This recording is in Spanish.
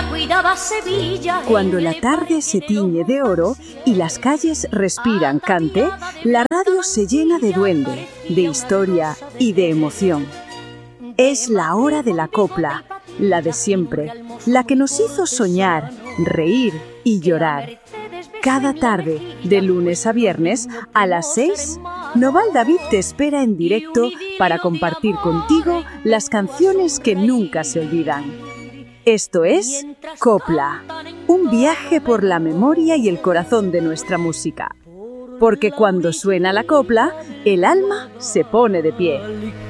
España cuidaba Sevilla. Cuando la tarde se tiñe de oro y las calles respiran cante, la radio se llena de duende, de historia y de emoción. Es la hora de la copla, la de siempre, la que nos hizo soñar, reír y llorar. Cada tarde, de lunes a viernes, a las 6, Noval David te espera en directo para compartir contigo las canciones que nunca se olvidan. Esto es Copla, un viaje por la memoria y el corazón de nuestra música. Porque cuando suena la copla, el alma se pone de pie.